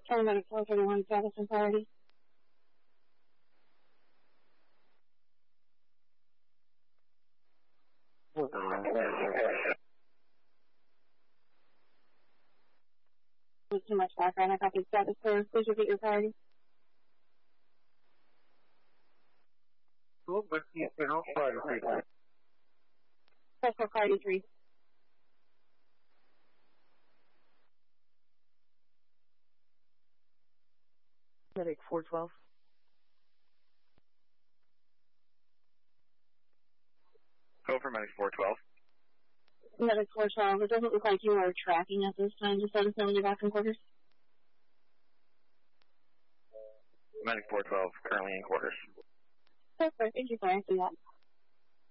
Paramedic 431, status and priority. Too much background. I copy status, sir. Please repeat your priority. Cool, but you can also priority 3. Press for priority 3. Medic 412. Go for Medic 412. Medic 412, it doesn't look like you are tracking at this time. Just let us know when you're back in quarters. Medic 412, currently in quarters. Perfect. Thank you for answering that.